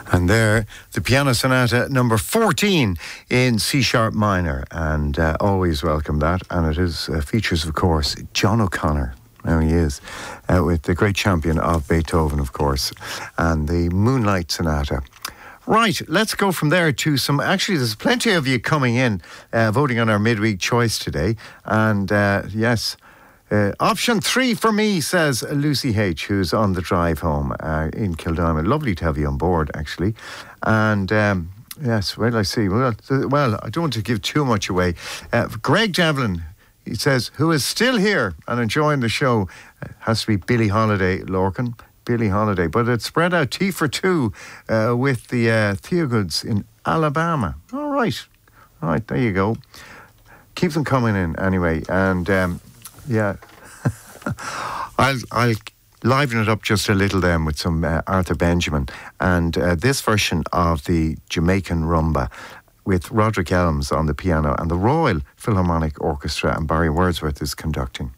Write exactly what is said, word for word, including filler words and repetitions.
And there, the Piano Sonata number fourteen in C sharp minor, and uh, always welcome that. And it is uh, features, of course, John O'Connor. There he is, uh, with the great champion of Beethoven, of course, and the Moonlight Sonata. Right, let's go from there to some... Actually, there's plenty of you coming in, uh, voting on our midweek choice today. And uh, yes, uh, option three for me, says Lucy H., who's on the drive home uh, in Kildare. Lovely to have you on board, actually. And... Um, yes, well, I see. Well, well, I don't want to give too much away. Uh, Greg Devlin, he says, who is still here and enjoying the show, uh, has to be Billie Holiday, Lorcan. Billie Holiday, but it's spread out T for two uh, with the uh, Theogoods in Alabama. All right, all right, there you go. Keep them coming in anyway, and um, yeah, I'll I'll liven it up just a little then with some uh, Arthur Benjamin and uh, this version of the Jamaican Rumba with Roderick Elms on the piano and the Royal Philharmonic Orchestra, and Barry Wordsworth is conducting.